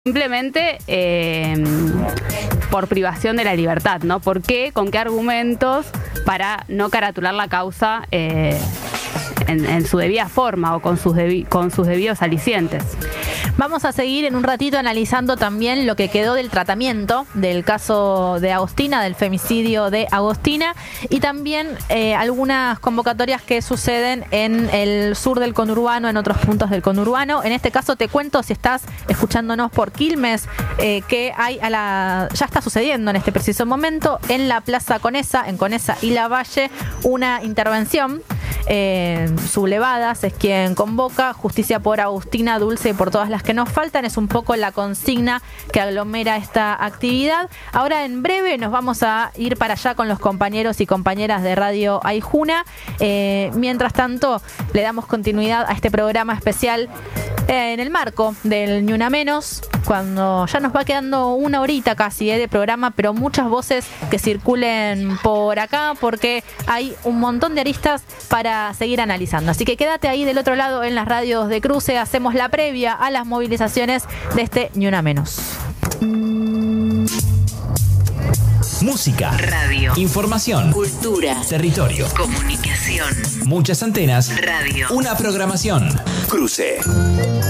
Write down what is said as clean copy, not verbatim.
Simplemente por privación de la libertad, ¿no? ¿Por qué? ¿Con qué argumentos para no caratular la causa en su debida forma o con sus debidos alicientes? Vamos a seguir en un ratito analizando también lo que quedó del tratamiento del caso de Agostina, del femicidio de Agostina, y también algunas convocatorias que suceden en el sur del conurbano, en otros puntos del conurbano. En este caso te cuento, si estás escuchándonos por Quilmes, que hay ya está sucediendo en este preciso momento en la Plaza Conesa, en Conesa y Lavalle, una intervención. Sublevadas es quien convoca, justicia por Agustina, Dulce y por todas las que nos faltan, es un poco la consigna que aglomera esta actividad. Ahora en breve nos vamos a ir para allá con los compañeros y compañeras de Radio Aijuna. Mientras tanto le damos continuidad a este programa especial en el marco del Ni Una Menos, cuando ya nos va quedando una horita casi de programa, pero muchas voces que circulen por acá porque hay un montón de aristas para seguir analizando. Así que quédate ahí del otro lado en las radios de Cruce, hacemos la previa a las movilizaciones de este Ni Una Menos. Música, radio, información, cultura, territorio, comunicación, muchas antenas, radio, una programación. Cruce.